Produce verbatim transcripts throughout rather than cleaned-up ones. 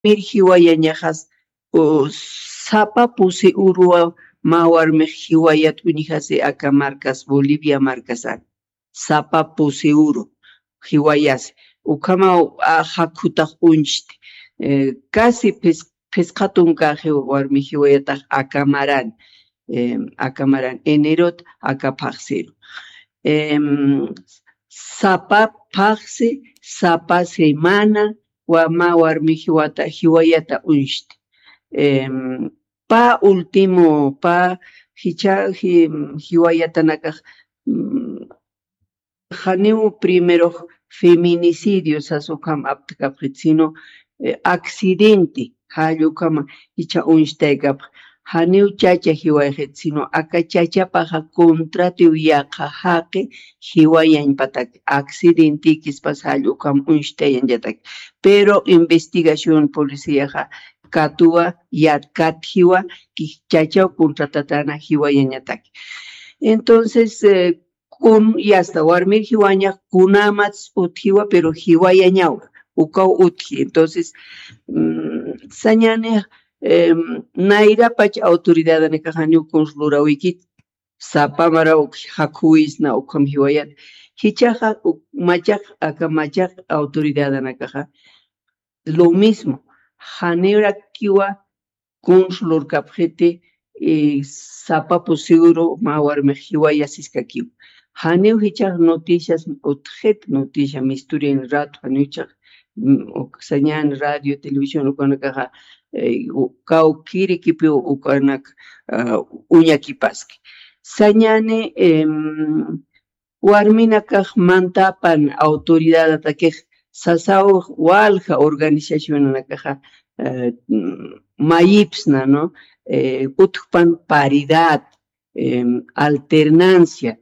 Mirhiwayañajas o sapa pusi urua mawar hiwayat unijase acá marcas Bolivia marcasan sapa pusi uru hiwayas ukama hakuta unchti eh, casi pes pescatun kaje warmi hiwayata acamaran eh, acamaran enerot acá paxero eh, sapa paxi sapa semana Wama warmi hiwata hiwayata unshti. Um, pa último, pa hicha hi, hiwayata naka um, haneu primero feminicidio sasokam aptkaprit sino eh, accidente hayukama hicha unshtaikap haneu chacha hiwayet sino aka chacha paja contrato yaqa haqi hiwayan patak accidente kispas hayukam unshtayan yatak pero investigación policía katua yatkat hiwa ki chacha contratatana hiwayan yatak entonces eh, kun yasta warmi hiwaña kunamats uthiwa pero hiwayañaw ukau uthi entonces mmm, sañane eh, naira pach autoridad ne kahanyu konslura wiki sapamara uk hakuisna ukam hiwayat hichaja machak aka machak autoridad na kaha lo mismo hanera kiwa konslur kapjete eh, sapapo seguro mawar mejiwaya siskakiw haneu hichak noticias otjet noticia mi historia en rato haneu hichak señal radio televisión ukanaka kau kiri kipi ukanak uñakipaski sañane warminaka mantapan autoridad atakej sasao walja organización nakaja mayipsna no utpan paridad alternancia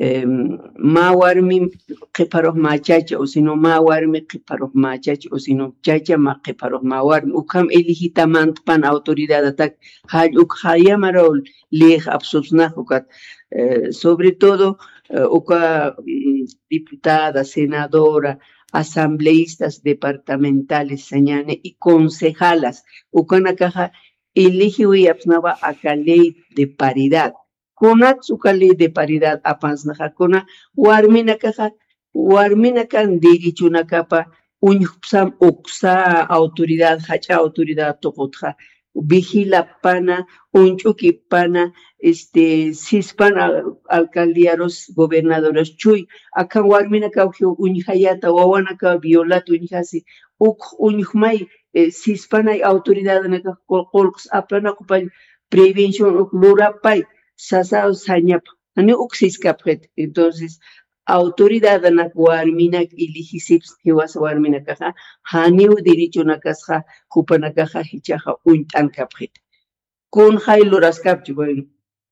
ma warmi qiparoq machacha o sino ma warmi qiparoq machacha o sino chacha ma qiparoq ma warmi ukam eligitamant pan autoridad atak hall uk hayamarol leg absubsnaq ukat sobre todo uka diputada senadora asambleístas departamentales señane y concejalas ukanakaja eligiwi apsnaba aka ley de paridad Kunatsuka ley de paridad apansnaja kuna warminakaja warminakan dirichunakapa uñupsam uksa autoridad hacha autoridad tokotja vigila pana unchuki pana este sispana alcaldiaros gobernadores chuy akan warminaka uñhayata wawanaka violatu uñhasi uk uñhmay sispana autoridad naka kolqs aplana kupay prevención uk lurapay sasao sañap ani uksiskapret entonces autoridad anak warminak ilijisips hiwas warminakaja haniu derecho nakasja kupanakaja hichaja uñtankapret kun hay loraskapchi bueno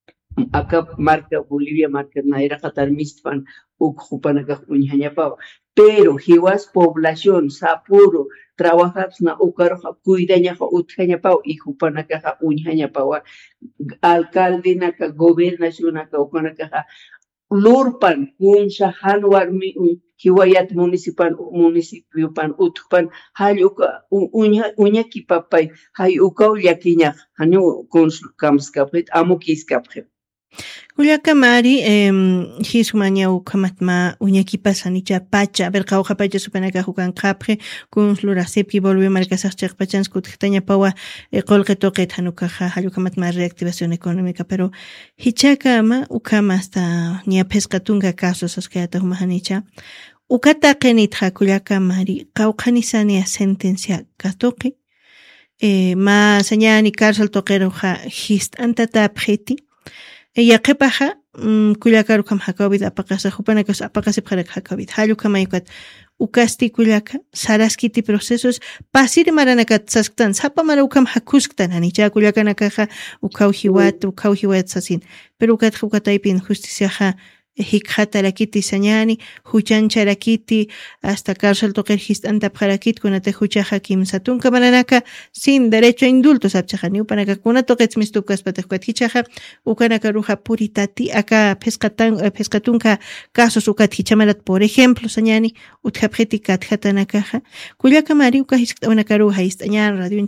acá marca Bolivia marca naira qatar mistpan uk kupanakaja uñhañapawa pero hiwas población sapuro trabajapsna ukaroja cuidañaja uthañapawa y kupanakaja uñhañapawa alcalde naka gobernación naka ukanakaja lurpan unsha hanwarmi hiwayat municipal municipio pan utpan hay uka uña uñaki papay hay uka yakiña hanu konsul kamskapret amukiskapret Kullaka Mari, eh, Hismania Ukamatma, Uñakipasanicha Pacha, Bercauja Pacha Supanaka Hukan Capre, Kunslura Sepi, volvió Marcasach Pachans, Kutania Paua, Colque Toquet Hanukaja, Halukamatma reactivación económica, pero Hichakama, Ukama hasta Nia Pescatunga casos, Askeata Humahanicha, Ukata Kenitra Kullaka Mari, Kaukanisania sentencia Katoki, eh, Ma Señani Cárcel Toqueroja, Hist Antata Preti, ella que paja kullaka ukam hakawid apaqasa hupanakas apaqasi pharak hakawid halluka mayukat ukasti kullaka saraskiti procesos pasir maranakat sasktan sapamara ukam hakusktan anicha kullaka nakaja ukau hiwat ukau hiwat sasin pero ukat hukataypin justiciaja hikjatarakiti sañani huchancharakiti hasta cárcel toqerjist antapjarakit kunata huchaja kimsatun kamananaka sin derecho a indulto sapchajani upanaka kuna toqetsmis tupkaspatej kuatjichaja ukanaka ruja puritati acá pescatan pescatunka casos ukatjichamarat por ejemplo sañani utjapjeti katjatanakaja kullaka mari ukajis unakaruja istañan radio